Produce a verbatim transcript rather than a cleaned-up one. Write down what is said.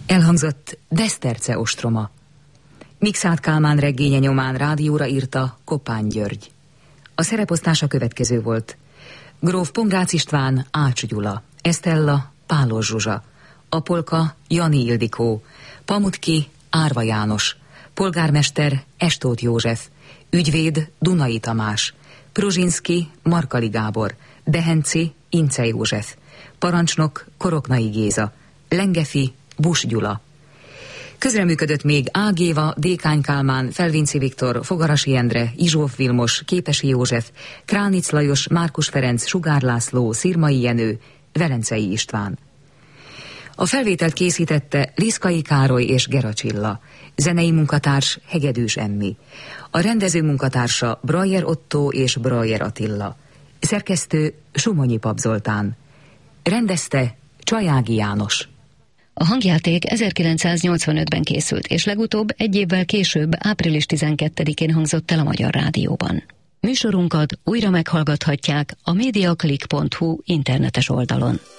Elhangzott Deszterce ostroma. Mikszáth Kálmán regénye nyomán rádióra írta Koppány György. A szereposztása következő volt: gróf Pongrácz István, Ács Gyula, Esztella, Pálos Zsuzsa, Apolka, Jani Ildikó, Pamutki, Árva János, polgármester, Estóth József, ügyvéd, Dunai Tamás, Pruzsinszki, Markali Gábor, Behenci, Ince József, parancsnok, Koroknai Géza, Lengefi, Buss Gyula. Közreműködött még Ágéva, Dékány Kálmán, Felvinci Viktor, Fogarasi Endre, Izsóf Vilmos, Képesi József, Kránic Lajos, Márkus Ferenc, Sugár László, Szirmai Jenő, Velencei István. A felvételt készítette Liszkai Károly és Gera Csilla, zenei munkatárs Hegedűs Emmi, a rendező munkatársa Brajer Ottó és Brajer Attila, szerkesztő Somonyi Pap Zoltán, rendezte Csajági János. A hangjáték ezerkilencszáznyolcvanötben készült, és legutóbb egy évvel később, április tizenkettedikén hangzott el a Magyar Rádióban. Műsorunkat újra meghallgathatják a mediaclick pont hu internetes oldalon.